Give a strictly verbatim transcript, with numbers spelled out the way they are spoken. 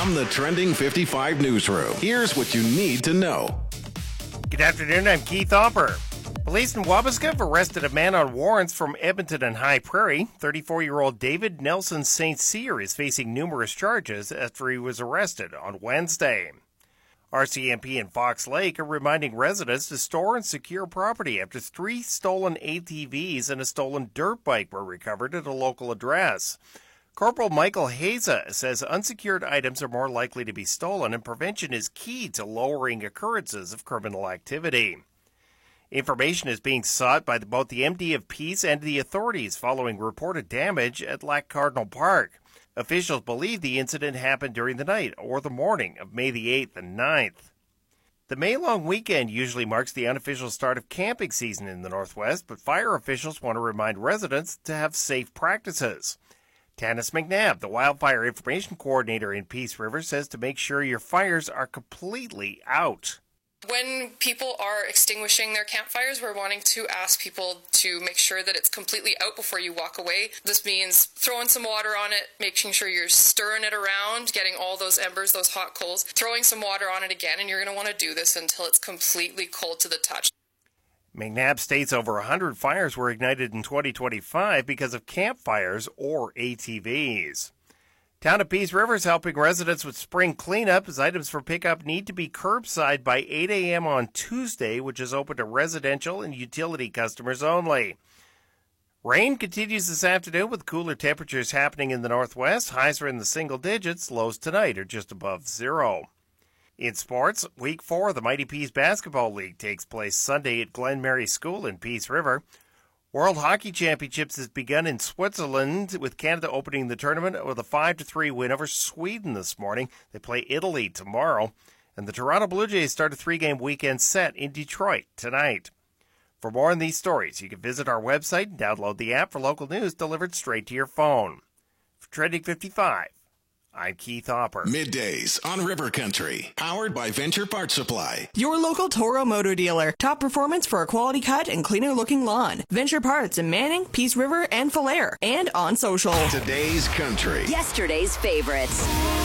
From the Trending fifty-five newsroom, here's what you need to know. Good afternoon, I'm Keith Hopper. Police in Wabasca have arrested a man on warrants from Edmonton and High Prairie. thirty-four-year-old David Nelson Saint Cyr is facing numerous charges after he was arrested on Wednesday. R C M P and Fox Lake are reminding residents to store and secure property after three stolen A T Vs and a stolen dirt bike were recovered at a local address. Corporal Michael Haza says unsecured items are more likely to be stolen, and prevention is key to lowering occurrences of criminal activity. Information is being sought by both the M D of Peace and the authorities following reported damage at Lac Cardinal Park. Officials believe the incident happened during the night or the morning of May the eighth and ninth. The May-long weekend usually marks the unofficial start of camping season in the Northwest, but fire officials want to remind residents to have safe practices. Tanis McNabb, the Wildfire Information Coordinator in Peace River, says to make sure your fires are completely out. When people are extinguishing their campfires, we're wanting to ask people to make sure that it's completely out before you walk away. This means throwing some water on it, making sure you're stirring it around, getting all those embers, those hot coals, throwing some water on it again, and you're going to want to do this until it's completely cold to the touch. McNabb states over one hundred fires were ignited in twenty twenty-five because of campfires or A T Vs. Town of Peace River is helping residents with spring cleanup as items for pickup need to be curbside by eight a.m. on Tuesday, which is open to residential and utility customers only. Rain continues this afternoon with cooler temperatures happening in the northwest. Highs are in the single digits. Lows tonight are just above zero. In sports, Week four of the Mighty Peace Basketball League takes place Sunday at Glen Mary School in Peace River. World Hockey Championships has begun in Switzerland, with Canada opening the tournament with a five to three win over Sweden this morning. They play Italy tomorrow. And the Toronto Blue Jays start a three-game weekend set in Detroit tonight. For more on these stories, you can visit our website and download the app for local news delivered straight to your phone. For Trending fifty-five, I'm Keith Hopper. Middays on River Country, powered by Venture Parts Supply. Your local Toro Motor dealer. Top performance for a quality cut and cleaner looking lawn. Venture Parts in Manning, Peace River, and Falher. And on social. Today's country. Yesterday's favorites.